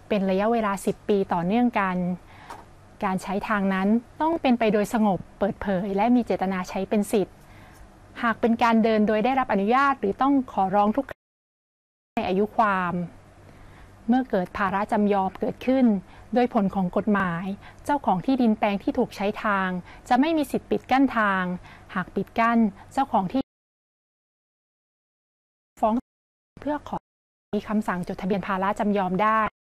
เป็นระยะเวลา10 ปีต่อเนื่องกันการใช้ทางนั้นต้องเป็นไปโดยสงบเปิดเผยและมีเจตนาใช้เป็นสิทธิ์หากเป็นการเดินโดยได้รับอนุญาตหรือต้องขอร้องทุกครั้งในอายุความเมื่อเกิดภาระจำยอมเกิดขึ้นโดยผลของกฎหมายเจ้าของที่ดินแปลงที่ถูกใช้ทางจะไม่มีสิทธิ์ปิดกั้นทางหากปิดกั้นเจ้าของที่ฟ้องเพื่อขอมีคำสั่งจดทะเบียนภาระจำยอมได้